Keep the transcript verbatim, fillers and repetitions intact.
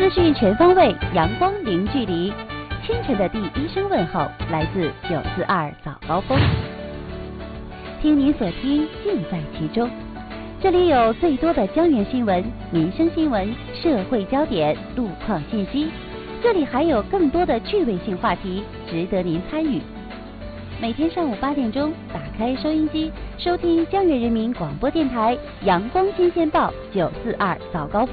资讯全方位，阳光零距离。清晨的第一声问候，来自九四二早高峰。听您所听，尽在其中。这里有最多的江源新闻、民生新闻、社会焦点、路况信息。这里还有更多的趣味性话题，值得您参与。每天上午八点钟，打开收音机，收听江源人民广播电台阳光新鲜报九四二早高峰。